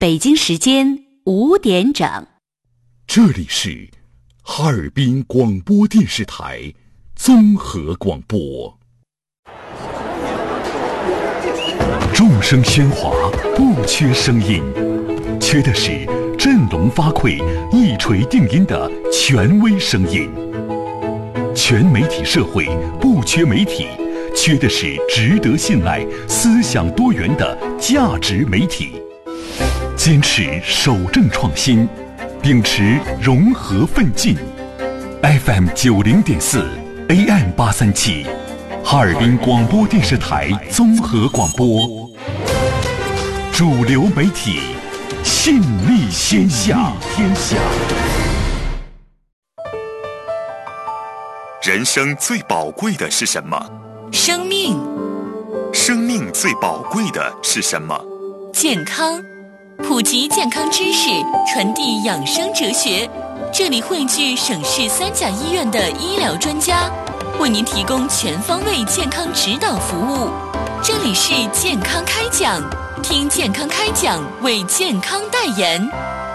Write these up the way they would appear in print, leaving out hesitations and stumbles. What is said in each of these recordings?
北京时间5点整。 这里是哈尔滨广播电视台综合广播。众声喧哗，不缺声音，缺的是振聋发聩、一锤定音的权威声音。全媒体社会不缺媒体，缺的是值得信赖、思想多元的价值媒体。坚持守正创新，秉持融合奋进。FM 90.4 AM 837，哈尔滨广播电视台综合广播，主流媒体，信力天下。人生最宝贵的是什么？ 生命。 生命最宝贵的是什么？ 健康。普及健康知识，传递养生哲学。这里汇聚省市3甲医院的医疗专家，为您提供全方位健康指导服务。这里是健康开讲，听健康开讲，为健康代言。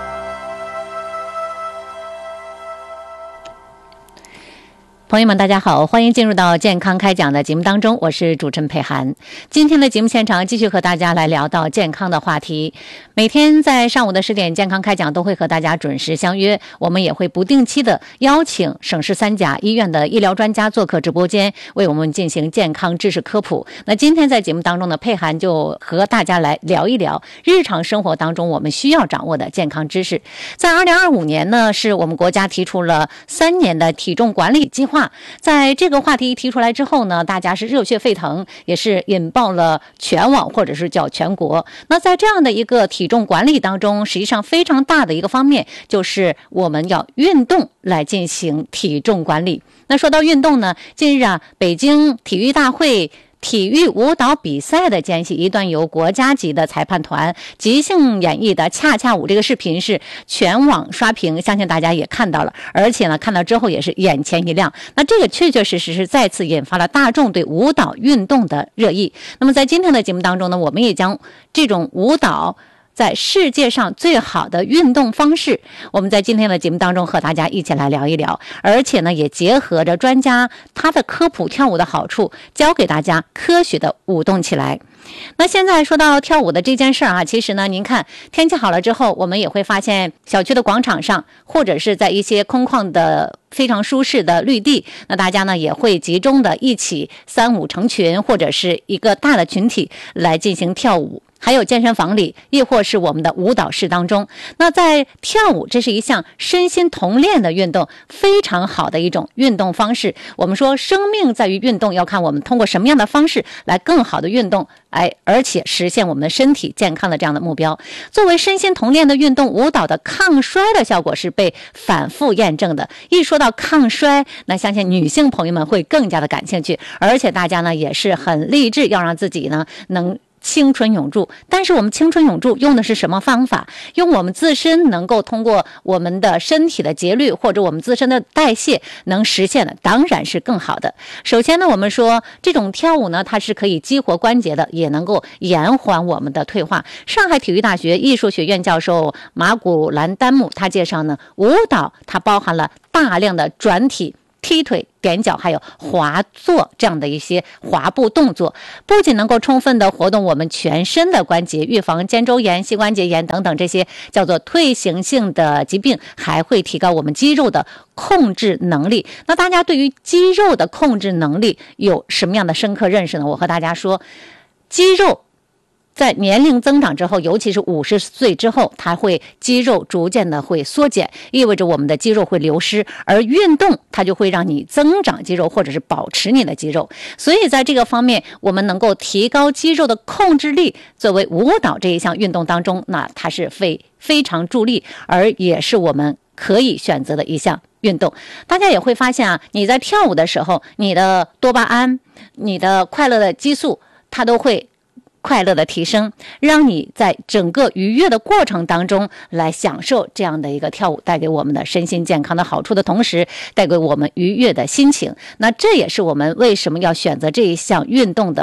朋友们大家好，欢迎进入到健康开讲的节目当中，我是主持人佩涵。今天的节目现场继续和大家来聊到健康的话题。每天在上午的10点，健康开讲都会和大家准时相约，我们也会不定期的邀请省市3甲医院的医疗专家做客直播间，为我们进行健康知识科普。那今天在节目当中呢，佩涵就和大家来聊一聊日常生活当中我们需要掌握的健康知识。在2025年呢，是我们国家提出了3年的体重管理计划。在这个话题提出来之后呢，大家是热血沸腾，也是引爆了全网或者是叫全国。那在这样的一个体重管理当中，实际上非常大的一个方面就是我们要运动来进行体重管理。那说到运动呢，近日北京体育大会体育舞蹈比赛的间隙，一段由国家级的裁判团即兴演绎的恰恰舞这个视频是全网刷屏，相信大家也看到了，而且呢看到之后也是眼前一亮。那这个确确实实是再次引发了大众对舞蹈运动的热议。那么在今天的节目当中呢，我们也将这种舞蹈在世界上最好的运动方式，我们在今天的节目当中和大家一起来聊一聊，而且呢也结合着专家他的科普跳舞的好处，教给大家科学的舞动起来。那现在说到跳舞的这件事儿其实呢您看天气好了之后，我们也会发现小区的广场上，或者是在一些空旷的非常舒适的绿地，那大家呢也会集中的一起3、5成群，或者是一个大的群体来进行跳舞。还有健身房里，亦或是我们的舞蹈室当中。那在跳舞，这是一项身心同练的运动，非常好的一种运动方式。我们说生命在于运动，要看我们通过什么样的方式来更好的运动，而且实现我们身体健康的这样的目标。作为身心同练的运动，舞蹈的抗衰的效果是被反复验证的。一说到抗衰，那相信女性朋友们会更加的感兴趣，而且大家呢也是很励志，要让自己呢能青春永驻。但是我们青春永驻用的是什么方法？用我们自身能够通过我们的身体的节律或者我们自身的代谢能实现的，当然是更好的。首先呢，我们说这种跳舞呢，它是可以激活关节的，也能够延缓我们的退化。上海体育大学艺术学院教授马古兰丹木他介绍呢，舞蹈它包含了大量的转体、踢腿、踮脚还有滑坐这样的一些滑步动作，不仅能够充分的活动我们全身的关节，预防肩周炎、膝关节炎等等这些叫做退行性的疾病，还会提高我们肌肉的控制能力。那大家对于肌肉的控制能力有什么样的深刻认识呢？我和大家说，肌肉在年龄增长之后，尤其是50岁之后，它会肌肉逐渐的会缩减，意味着我们的肌肉会流失，而运动它就会让你增长肌肉或者是保持你的肌肉。所以在这个方面，我们能够提高肌肉的控制力，作为舞蹈这一项运动当中，那它是非常助力，而也是我们可以选择的一项运动。大家也会发现你在跳舞的时候，你的多巴胺、你的快乐的激素，它都会快乐的提升，让你在整个愉悦的过程当中来享受这样的一个跳舞带给我们的身心健康的好处的同时，带给我们愉悦的心情。那这也是我们为什么要选择这一项运动的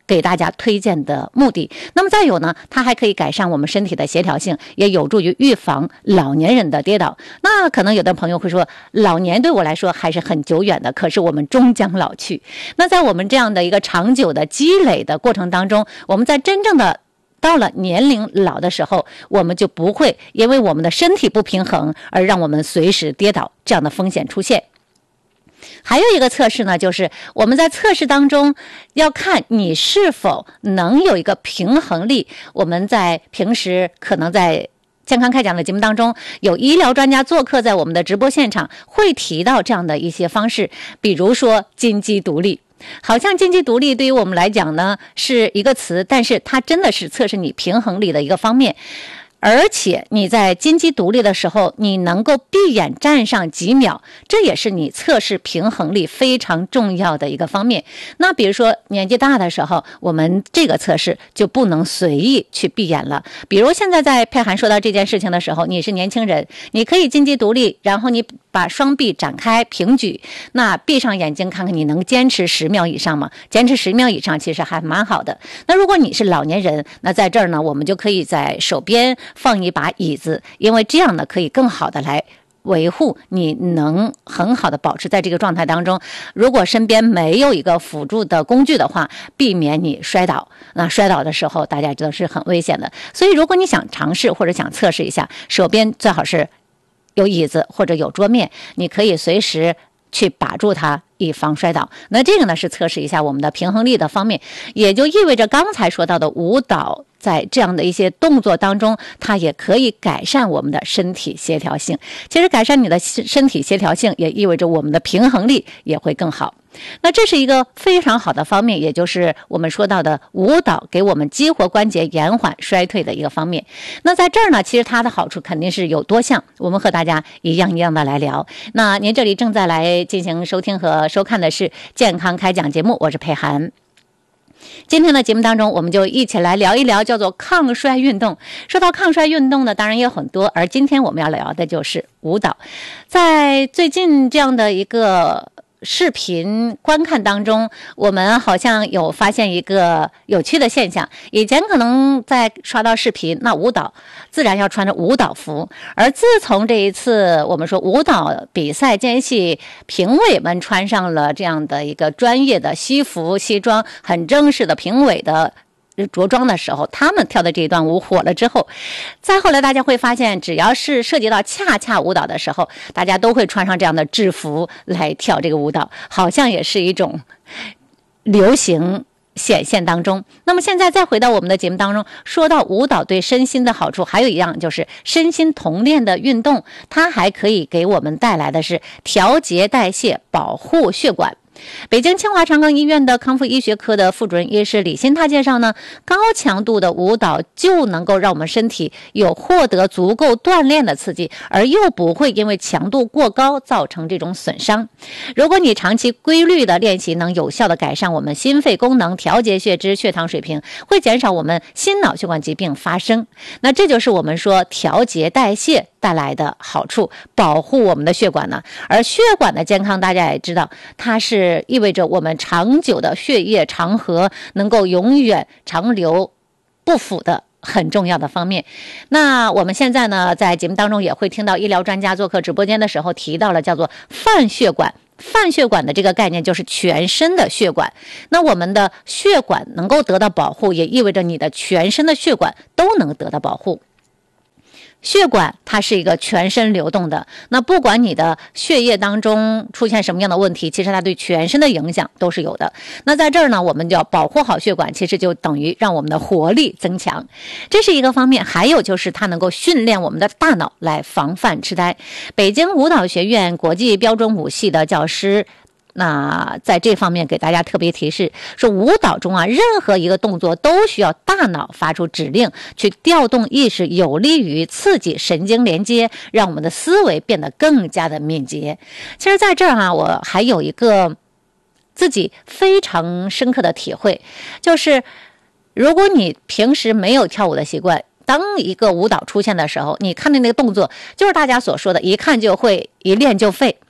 给大家推荐的目的。那么再有呢，它还可以改善我们身体的协调性，也有助于预防老年人的跌倒。那可能有的朋友会说，老年对我来说还是很久远的，可是我们终将老去。那在我们这样的一个长久的积累的过程当中，我们在真正的到了年龄老的时候，我们就不会因为我们的身体不平衡而让我们随时跌倒这样的风险出现。还有一个测试呢，就是我们在测试当中要看你是否能有一个平衡力。我们在平时可能在健康开讲的节目当中，有医疗专家做客在我们的直播现场，会提到这样的一些方式，比如说金鸡独立。好像经济独立对于我们来讲呢是一个词，但是它真的是测试你平衡力的一个方面。而且你在金鸡独立的时候，你能够闭眼站上几秒，这也是你测试平衡力非常重要的一个方面。那比如说年纪大的时候，我们这个测试就不能随意去闭眼了。比如现在在佩涵说到这件事情的时候，你是年轻人，你可以金鸡独立，然后你把双臂展开平举，那闭上眼睛看看你能坚持10秒以上吗？坚持10秒以上其实还蛮好的。那如果你是老年人，那在这儿呢，我们就可以在手边放一把椅子，因为这样呢可以更好的来维护你能很好的保持在这个状态当中。如果身边没有一个辅助的工具的话，避免你摔倒。那摔倒的时候大家知道是很危险的，所以如果你想尝试或者想测试一下，手边最好是有椅子或者有桌面，你可以随时去把住它，以防摔倒。那这个呢是测试一下我们的平衡力的方面，也就意味着刚才说到的舞蹈在这样的一些动作当中，它也可以改善我们的身体协调性。其实改善你的身体协调性，也意味着我们的平衡力也会更好。那这是一个非常好的方面，也就是我们说到的舞蹈给我们激活关节、延缓衰退的一个方面。那在这儿呢，其实它的好处肯定是有多项，我们和大家一样一样的来聊。那您这里正在来进行收听和收看的是健康开讲节目，我是佩涵。今天的节目当中，我们就一起来聊一聊叫做抗衰运动。说到抗衰运动呢，当然也有很多，而今天我们要聊的就是舞蹈。在最近这样的一个视频观看当中，我们好像有发现一个有趣的现象。以前可能在刷到视频，那舞蹈自然要穿着舞蹈服，而自从这一次我们说舞蹈比赛间隙，评委们穿上了这样的一个专业的西服西装，很正式的评委的着装的时候，他们跳的这一段舞火了之后，再后来大家会发现，只要是涉及到恰恰舞蹈的时候，大家都会穿上这样的制服来跳这个舞蹈，好像也是一种流行显现当中。那么现在再回到我们的节目当中，说到舞蹈对身心的好处，还有一样就是身心同练的运动，它还可以给我们带来的是调节代谢、保护血管。北京清华长庚医院的康复医学科的副主任医师李欣他介绍呢，高强度的舞蹈就能够让我们身体有获得足够锻炼的刺激，而又不会因为强度过高造成这种损伤。如果你长期规律的练习，能有效的改善我们心肺功能，调节血脂、血糖水平，会减少我们心脑血管疾病发生。那这就是我们说调节代谢带来的好处，保护我们的血管呢。而血管的健康大家也知道，它是意味着我们长久的血液长河能够永远长流不腐的很重要的方面。那我们现在呢，在节目当中也会听到医疗专家做客直播间的时候提到了叫做泛血管。泛血管的这个概念就是全身的血管，那我们的血管能够得到保护，也意味着你的全身的血管都能得到保护。血管它是一个全身流动的，那不管你的血液当中出现什么样的问题，其实它对全身的影响都是有的。那在这儿呢，我们就要保护好血管，其实就等于让我们的活力增强，这是一个方面。还有就是它能够训练我们的大脑来防范痴呆。北京舞蹈学院国际标准舞系的教师那在这方面给大家特别提示，说舞蹈中任何一个动作都需要大脑发出指令，去调动意识，有利于刺激神经连接，让我们的思维变得更加的敏捷。其实在这儿我还有一个自己非常深刻的体会，就是如果你平时没有跳舞的习惯，当一个舞蹈出现的时候，你看的那个动作就是大家所说的一看就会，一练就废。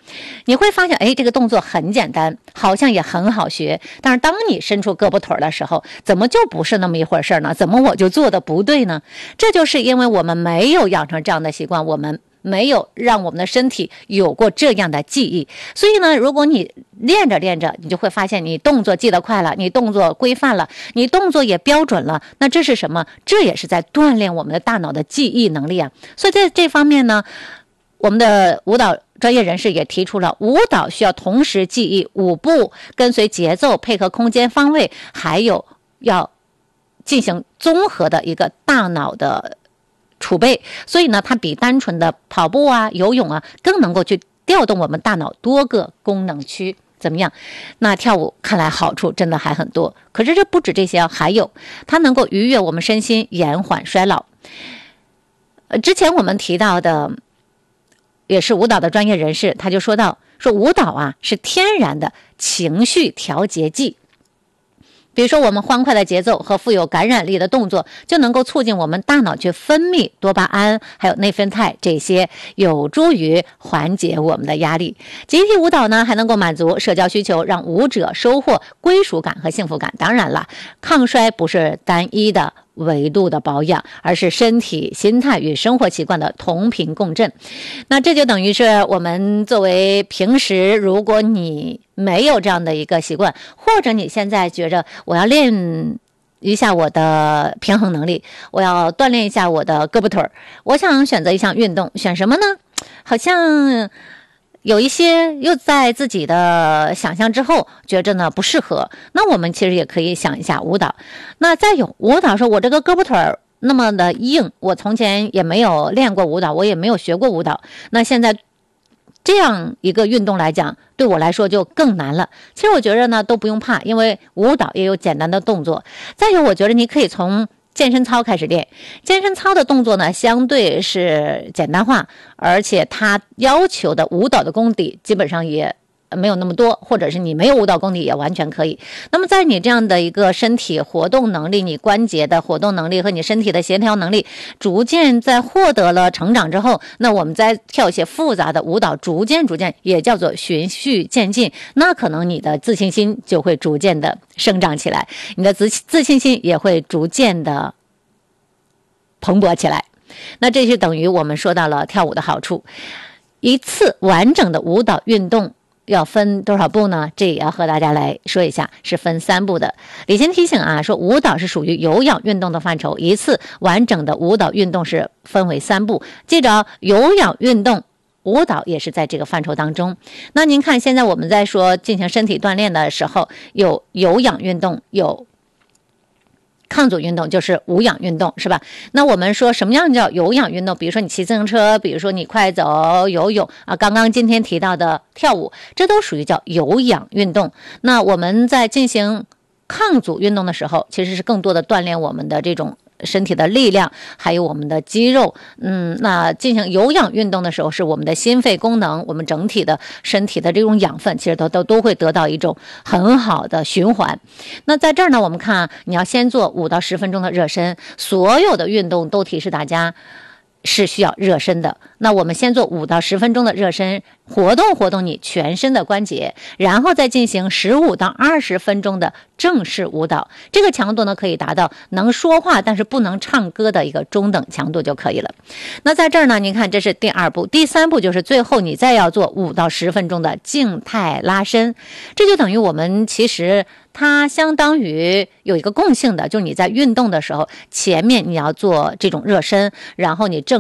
你会发现，这个动作很简单，好像也很好学，但是当你伸出胳膊腿的时候，怎么就不是那么一回事呢？怎么我就做的不对呢？这就是因为我们没有养成这样的习惯，我们没有让我们的身体有过这样的记忆。所以呢，如果你练着练着，你就会发现你动作记得快了，你动作规范了，你动作也标准了，那这是什么？这也是在锻炼我们的大脑的记忆能力啊。所以在这方面呢，我们的舞蹈专业人士也提出了，舞蹈需要同时记忆舞步，跟随节奏，配合空间方位，还有要进行综合的一个大脑的储备。所以呢，它比单纯的跑步啊、游泳啊更能够去调动我们大脑多个功能区。怎么样？那跳舞看来好处真的还很多，可是这不止这些，还有它能够愉悦我们身心，延缓衰老。之前我们提到的也是舞蹈的专业人士，他就说舞蹈啊是天然的情绪调节剂。比如说我们欢快的节奏和富有感染力的动作，就能够促进我们大脑去分泌多巴胺还有内啡肽，这些有助于缓解我们的压力。集体舞蹈呢还能够满足社交需求，让舞者收获归属感和幸福感。当然了，抗衰不是单一的维度的保养，而是身体、心态与生活习惯的同频共振。那这就等于是我们作为平时，如果你没有这样的一个习惯，或者你现在觉着我要练一下我的平衡能力，我要锻炼一下我的胳膊腿，我想选择一项运动，选什么呢？好像有一些又在自己的想象之后觉着呢不适合，那我们其实也可以想一下舞蹈。那再有舞蹈说，我这个胳膊腿那么的硬，我从前也没有练过舞蹈，我也没有学过舞蹈，那现在这样一个运动来讲，对我来说就更难了。其实我觉得呢都不用怕，因为舞蹈也有简单的动作。再有，我觉得你可以从健身操开始练。健身操的动作呢相对是简单化，而且它要求的舞蹈的功底基本上也没有那么多，或者是你没有舞蹈功底也完全可以。那么在你这样的一个身体活动能力，你关节的活动能力和你身体的协调能力逐渐在获得了成长之后，那我们再跳一些复杂的舞蹈，逐渐也叫做循序渐进，那可能你的自信心就会逐渐的生长起来，你的自信心也会逐渐的蓬勃起来。那这就等于我们说到了跳舞的好处。一次完整的舞蹈运动要分多少步呢？这也要和大家来说一下，是分3步的。李先提醒啊，说舞蹈是属于有氧运动的范畴，一次完整的舞蹈运动是分为3步。记着，有氧运动舞蹈也是在这个范畴当中。那您看，现在我们在说进行身体锻炼的时候，有氧运动，有抗阻运动，就是无氧运动，是吧？那我们说什么样叫有氧运动？比如说你骑自行车，比如说你快走、游泳啊，刚刚今天提到的跳舞，这都属于叫有氧运动。那我们在进行抗阻运动的时候，其实是更多的锻炼我们的这种身体的力量，还有我们的肌肉。那进行有氧运动的时候，是我们的心肺功能，我们整体的身体的这种养分，其实都会得到一种很好的循环。那在这儿呢，我们看你要先做5到10分钟的热身，所有的运动都提示大家是需要热身的。那我们先做5到10分钟的热身，活动你全身的关节，然后再进行15到20分钟的正式舞蹈。这个强度呢，可以达到能说话但是不能唱歌的一个中等强度就可以了。那在这儿呢，您看这是第2步，第3步就是最后你再要做5到10分钟的静态拉伸。这就等于我们其实它相当于有一个共性的，就是你在运动的时候，前面你要做这种热身，然后你